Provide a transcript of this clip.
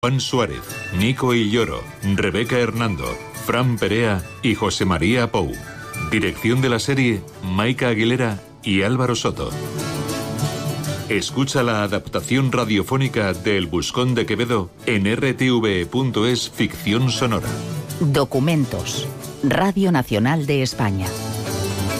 Juan Suárez, Nico Illoro, Rebeca Hernando, Fran Perea y José María Pou. Dirección de la serie, Maika Aguilera y Álvaro Soto. Escucha la adaptación radiofónica de El Buscón de Quevedo en rtve.es Ficción Sonora. Documentos. Radio Nacional de España.